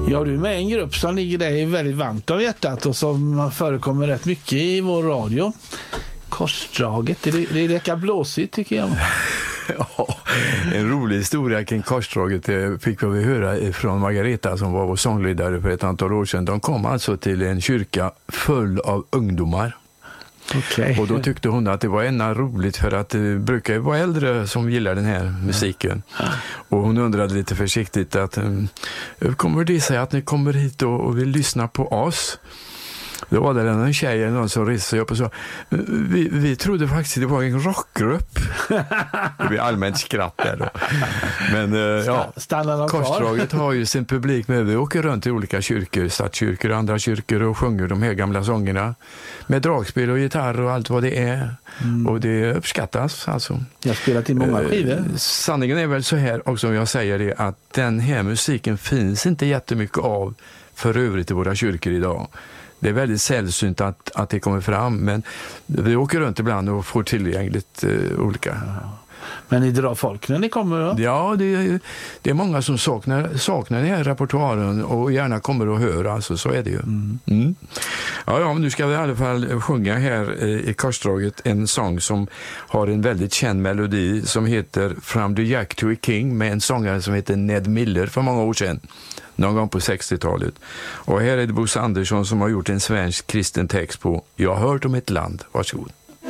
Ja, du är med i en grupp som ligger dig väldigt varmt av hjärtat och som förekommer rätt mycket i vår radio. Korsdraget, det är lika blåsigt tycker jag. Ja, en rolig historia kring korsdraget fick vi höra från Margareta som var vår sångledare för ett antal år sedan. De kom alltså till en kyrka full av ungdomar. Okay. Och då tyckte hon att det var ännu roligt för att det brukar ju vara äldre som gillar den här musiken. Och hon undrade lite försiktigt att kommer det sig att ni kommer hit och vill lyssna på oss? Då var det en tjej eller någon som reste sig upp och sa vi trodde faktiskt det var en rockgrupp. Det blir allmänt skratt där då. Men ja, Korsdraget har ju sin publik med. Vi åker runt i olika kyrkor, stadskyrkor och andra kyrkor och sjunger de här gamla sångerna med dragspel och gitarr och allt vad det är. Och det uppskattas alltså. Jag har spelat i många skivor. Sanningen är väl så här också, jag säger det, att den här musiken finns inte jättemycket av för övrigt i våra kyrkor idag. Det är väldigt sällsynt att det kommer fram, men vi åker runt ibland och får tillgängligt olika. Men ni drar folk när ni kommer då? Ja, det är många som saknar den här repertoaren och gärna kommer att höra, alltså, så är det ju. Ja, nu ska vi i alla fall sjunga här i korsdraget en sång som har en väldigt känd melodi som heter From the Jack to a King med en sångare som heter Ned Miller för många år sedan. Någon gång på 60-talet. Och här är det Bosse Andersson som har gjort en svensk kristen text på Jag har hört om ett land. Varsågod.